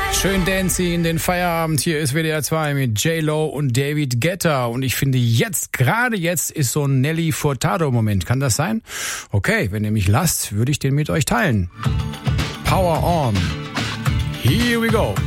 Schön dancing in den Feierabend. Hier ist WDR 2 mit J-Lo und David Guetta. Und ich finde gerade jetzt ist so ein Nelly Furtado-Moment. Kann das sein? Okay, wenn ihr mich lasst, würde ich den mit euch teilen. Power on. Here we go.